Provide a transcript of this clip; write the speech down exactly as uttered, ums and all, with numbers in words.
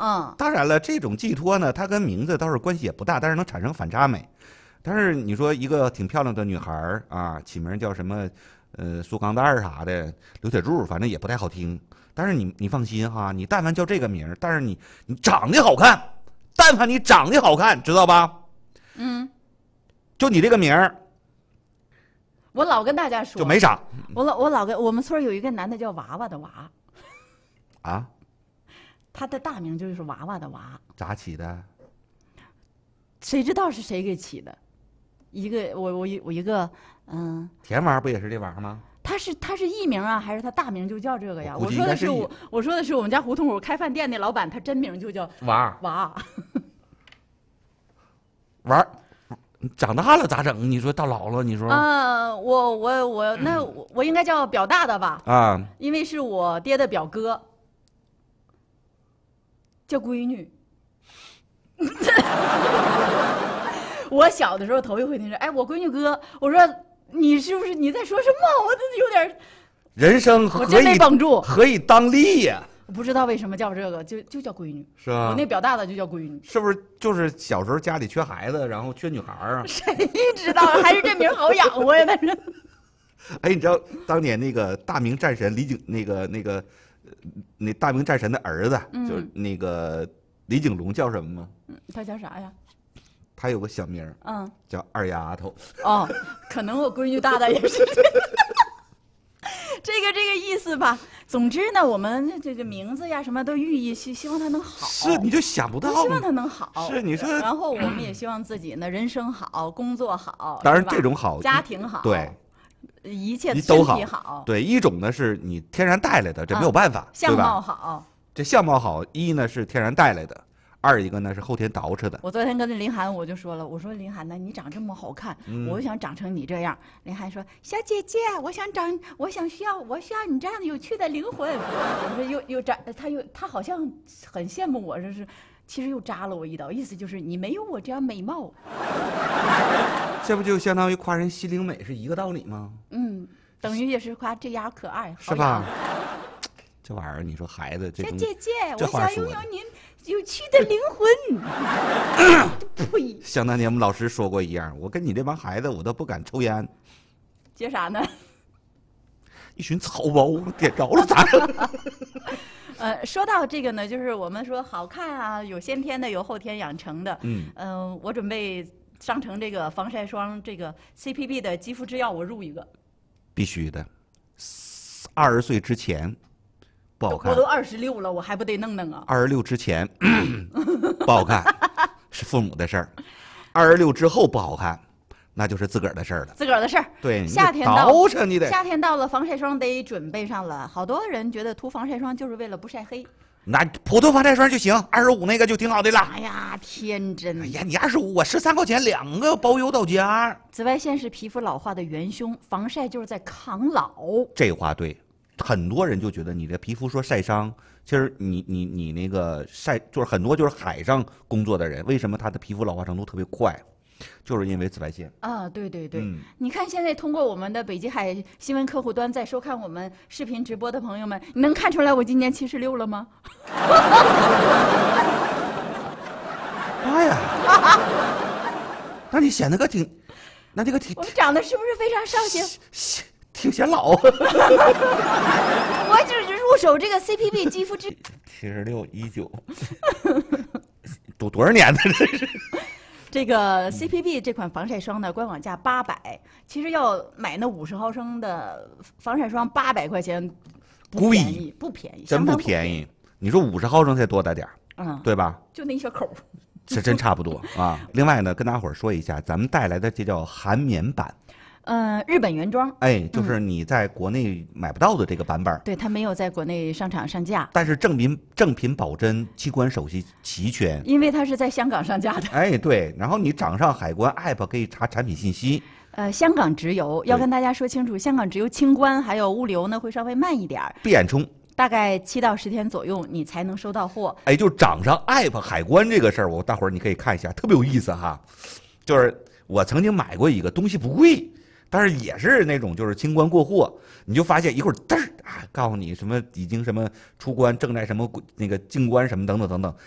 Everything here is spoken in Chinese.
嗯， 当然了，这种寄托呢，它跟名字倒是关系也不大，但是能产生反差美。但是你说一个挺漂亮的女孩儿啊，起名叫什么，呃，苏钢蛋儿啥的，刘铁柱，反正也不太好听。但是你你放心哈，你但凡叫这个名儿，但是你你长得好看，但凡你长得好看，知道吧？ 嗯， 就你这个名儿我老跟大家说， 就没啥我老我老跟我们村有一个男的叫娃娃的娃， 啊？ 他的大名就是娃娃的娃， 咋起的？ 谁知道是谁给起的？一个我我一我一个嗯， 田娃不也是这娃吗？ 他是他是艺名啊，还是他大名就叫这个呀？ 我估我计应该是艺说的是我我说的是我们家胡同口开饭店那老板，他真名就叫娃娃。 娃儿长大了咋整？你说到老了，你说啊，我我我那我我应该叫表大的吧？ 啊？ 因为是我爹的表哥，叫闺女。我小的时候头一回听说，哎，我闺女哥，我说你是不是你在说什么？我真的有点， 人生我何真没以绷住， 何以当立呀？ 我不知道为什么叫这个，就就叫闺女。 是吧？ 我那表大的就叫闺女， 是不是就是小时候家里缺孩子，然后缺女孩儿啊？ 谁知道？还是这名好养活呀？但是， 哎，你知道当年那个大明战神李景那个那个呃那大明战神的儿子， 嗯就是那个李景龙叫什么吗？ 嗯，他叫啥呀？ 他有个小名儿嗯， 叫二丫头。 哦，可能我闺女大大也是这个这个这个意思吧。总之呢，我们这个名字呀，什么都寓意希希望他能好。 是，你就想不到我希望他能好。 是你说然后我们也希望自己呢，人生好，工作好。 当然是吧这种好家庭好， 对， 一切你都身体好好， 对，一种呢是你天然带来的，这没有办法， 相貌对吧？ 好。 这相貌好，一呢是天然带来的，二一个呢是后天捯饬的。 我昨天跟林涵我就说了，我说林涵呢，你长这么好看， 嗯我就想长成你这样。林涵说，小姐姐，我想长，我想需要，我需要你这样有趣的灵魂。我说又又扎，他又他好像很羡慕我，这是。其实又扎了我一刀，意思就是你没有我这样美貌。 这不就相当于夸人心灵美是一个道理吗？ 嗯，等于也是夸这丫可爱， 是吧？这玩意儿，你说孩子这小东姐姐， 这我想话说的拥有您有趣的灵魂。呸！ 像当年我们老师说过一样，我跟你这帮孩子，我都不敢抽烟。 接啥呢？ 一群草包，点着了咋整？ 呃，说到这个呢，就是我们说好看啊，有先天的，有后天养成的。 嗯， 呃，我准备上成这个防晒霜，这个 C P B 的肌肤之钥，我入一个。 必须的。二十岁之前不好看我，都二十六了，我还不得弄弄啊？ 二十六之前不好看，是父母的事儿；二十六之后不好看，那就是自个儿的事儿了。 自个儿的事儿。 对， 夏天到， 捯饬你得。 夏天到了，防晒霜得准备上了。好多人觉得涂防晒霜就是为了不晒黑。 那普通防晒霜就行，二十五那个就挺好的了。 哎呀，天真！ 哎呀，你二十五，我十三块钱两个包邮到家。 紫外线是皮肤老化的元凶，防晒就是在抗老。 这话对，很多人就觉得你的皮肤说晒伤，其实你你你那个晒，就是很多就是海上工作的人，为什么他的皮肤老化程度特别快？就是因为紫外线啊，对对对， 嗯、 你看现在通过我们的北极海新闻客户端在收看我们视频直播的朋友们，你能看出来我今年七十六了吗？ 哎呀，那你显得个挺，那这个挺， 我长得是不是非常少些？ 挺显老。 我只是入手这个 C P B 肌肤之七十六一九，都多少年的这是？ 这个 C P B 这款防晒霜呢，官网价八百，其实要买那五十毫升的防晒霜，八百块钱，不便宜，不便宜， 真不便宜。你说五十毫升才多大点儿， 嗯， 对吧？ 就那一小口， 这真差不多啊。另外呢，跟大伙儿说一下，咱们带来的这叫韩棉版。 嗯，日本原装， 哎，就是你在国内买不到的这个版本。 对，它没有在国内商场上架， 但是正品正品保真，机关手续齐全。 因为它是在香港上架的。 哎，对，然后你掌上海关 app 可以查产品信息。 呃，香港直邮要跟大家说清楚，香港直邮清关还有物流呢会稍微慢一点儿， 闭眼冲， 大概七到十天左右你才能收到货。 哎，就掌上 app 海关这个事儿，我大伙儿你可以看一下，特别有意思哈。就是我曾经买过一个东西不贵。但是也是那种就是清关过货，你就发现一会儿嘚儿啊，告诉你什么已经什么出关正在什么那个进关什么等等等等，